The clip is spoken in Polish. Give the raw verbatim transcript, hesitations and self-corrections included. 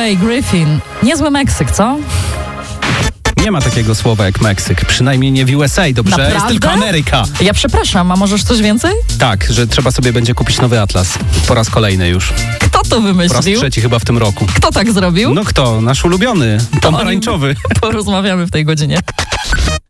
Ray Griffin. Niezły Meksyk, co? Nie ma takiego słowa jak Meksyk, przynajmniej nie w U S A, dobrze? Naprawdę? Jest tylko Ameryka. Ja przepraszam, a możesz coś więcej? Tak, że trzeba sobie będzie kupić nowy atlas. Po raz kolejny już. Kto to Po raz wymyślił? trzeci chyba w tym roku. Kto tak zrobił? No kto? Nasz ulubiony, pomarańczowy. Porozmawiamy w tej godzinie.